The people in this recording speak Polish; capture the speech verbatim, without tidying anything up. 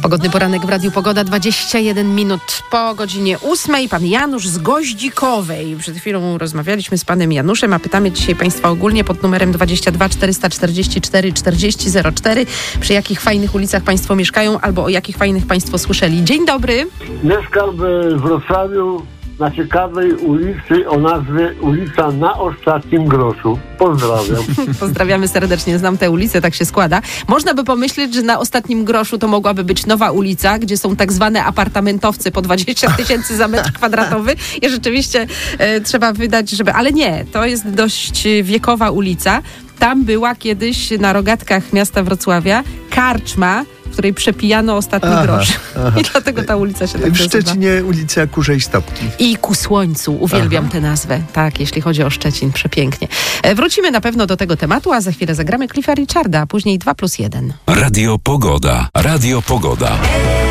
Pogodny poranek w Radiu Pogoda, dwadzieścia jeden minut po godzinie ósmej. Pan Janusz z Goździkowej. Przed chwilą rozmawialiśmy z panem Januszem, a pytamy dzisiaj państwa ogólnie pod numerem dwadzieścia dwa czterysta czterdzieści cztery czterdzieści zero cztery. Przy jakich fajnych ulicach państwo mieszkają albo o jakich fajnych państwo słyszeli. Dzień dobry. Mieszkam w Wrocławiu na ciekawej ulicy o nazwie ulica Na Ostatnim Groszu. Pozdrawiam. Pozdrawiamy serdecznie, znam tę ulicę, tak się składa. Można by pomyśleć, że na Ostatnim Groszu to mogłaby być nowa ulica, gdzie są tak zwane apartamentowcy po dwadzieścia tysięcy za metr kwadratowy i rzeczywiście e, trzeba wydać, żeby... Ale nie, to jest dość wiekowa ulica. Tam była kiedyś na rogatkach miasta Wrocławia karczma, w której przepijano ostatni aha, grosz. Aha. I dlatego ta ulica się tak nazywa. W Szczecinie ulica Kurzej Stopki. I ku słońcu. Uwielbiam aha. tę nazwę. Tak, jeśli chodzi o Szczecin. Przepięknie. Wrócimy na pewno do tego tematu, a za chwilę zagramy Cliffa Richarda, a później dwa plus jeden. Radio Pogoda. Radio Pogoda.